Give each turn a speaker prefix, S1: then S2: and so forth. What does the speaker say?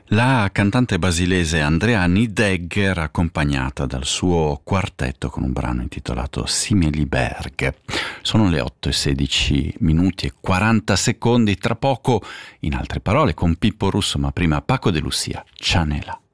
S1: La cantante basilese Andrea Nidegger, accompagnata dal suo quartetto con un brano intitolato Similiberg. Sono le 8:16 e 40 secondi. Tra poco, in altre parole, con Pippo Russo, ma prima Paco de Lucia, Cianela.